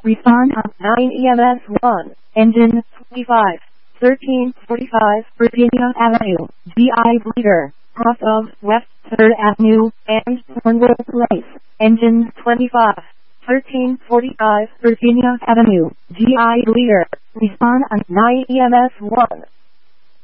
Respond on 9 EMS 1. Engine 25. 1345 Virginia Avenue. GI Bleeder. Cross of West 3rd Avenue and Cornwall Place. Engine 25. 1345 Virginia Avenue. GI Bleeder. Respond on 9 EMS 1.